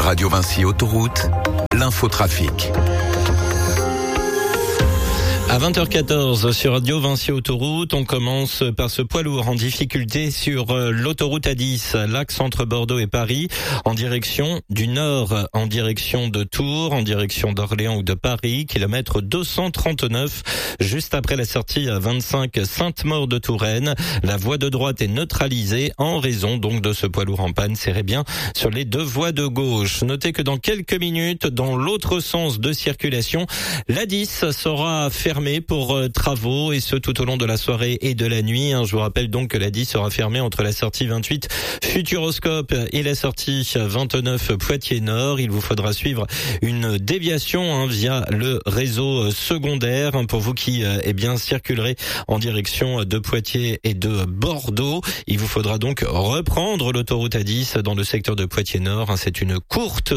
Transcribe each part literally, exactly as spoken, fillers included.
Radio Vinci Autoroute, l'infotrafic. À vingt heures quatorze sur Radio Vinci Autoroute, on commence par ce poids lourd en difficulté sur l'autoroute A dix, l'axe entre Bordeaux et Paris, en direction du nord, en direction de Tours, en direction d'Orléans ou de Paris, kilomètre deux cent trente-neuf, juste après la sortie à vingt-cinq Sainte-Maure de Touraine. La voie de droite est neutralisée en raison donc de ce poids lourd en panne. Serrez bien sur les deux voies de gauche. Notez que dans quelques minutes, dans l'autre sens de circulation, l'A dix sera fermée pour euh, travaux et ce tout au long de la soirée et de la nuit. Hein. Je vous rappelle donc que l'A dix sera fermée entre la sortie vingt-huit Futuroscope et la sortie vingt-neuf Poitiers Nord. Il vous faudra suivre une déviation hein, via le réseau secondaire hein, pour vous qui euh, eh bien circulerez en direction de Poitiers et de Bordeaux. Il vous faudra donc reprendre l'autoroute A dix dans le secteur de Poitiers Nord. Hein. C'est une courte,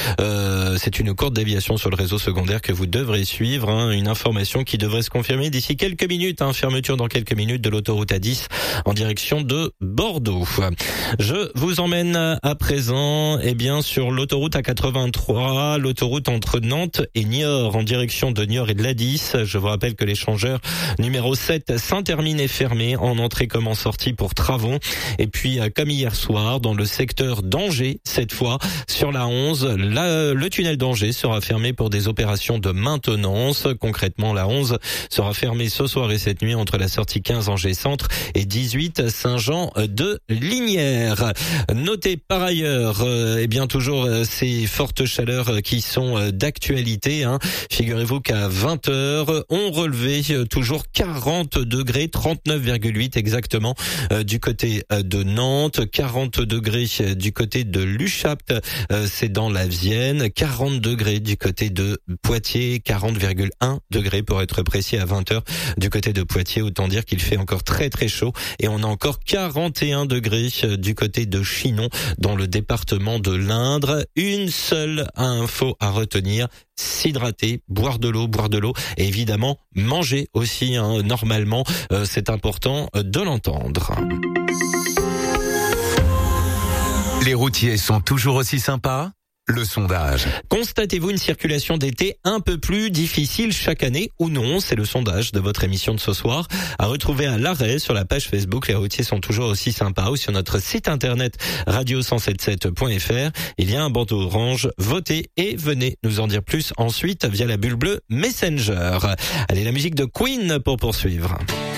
euh, c'est une courte déviation sur le réseau secondaire que vous devrez suivre. Hein. Une information qui qui devrait se confirmer d'ici quelques minutes, hein, fermeture dans quelques minutes de l'autoroute A dix en direction de Bordeaux. Je vous emmène à présent eh bien sur l'autoroute A quatre-vingt-trois, l'autoroute entre Nantes et Niort en direction de Niort et de l'A dix. Je vous rappelle que l'échangeur numéro sept Saint-Hermine est fermé en entrée comme en sortie pour travaux. Et puis comme hier soir dans le secteur d'Angers, cette fois sur la onze, la, le tunnel d'Angers sera fermé pour des opérations de maintenance. Concrètement la onze sera fermé ce soir et cette nuit entre la sortie quinze Angers Centre et dix-huit Saint-Jean de Lignières. Notez par ailleurs, euh, eh bien toujours euh, ces fortes chaleurs qui sont euh, d'actualité. Hein. Figurez-vous qu'à vingt heures, on relevait euh, toujours quarante degrés, trente-neuf virgule huit exactement euh, du côté euh, de Nantes, quarante degrés euh, du côté de Luchapt, euh, c'est dans la Vienne, quarante degrés du côté de Poitiers, quarante virgule un degrés pour être précis à vingt heures du côté de Poitiers. Autant dire qu'il fait encore très très chaud et on a encore quarante et un degrés du côté de Chinon dans le département de l'Indre. Une seule info à retenir, s'hydrater, boire de l'eau, boire de l'eau et évidemment manger aussi hein, normalement, euh, c'est important de l'entendre. Les routiers sont toujours aussi sympas ? Le sondage. Constatez-vous une circulation d'été un peu plus difficile chaque année ou non? C'est le sondage de votre émission de ce soir. À retrouver à l'arrêt sur la page Facebook. Les routiers sont toujours aussi sympas ou sur notre site internet radio cent soixante-dix-sept point f r. Il y a un bandeau orange. Votez et venez nous en dire plus ensuite via la bulle bleue Messenger. Allez, la musique de Queen pour poursuivre.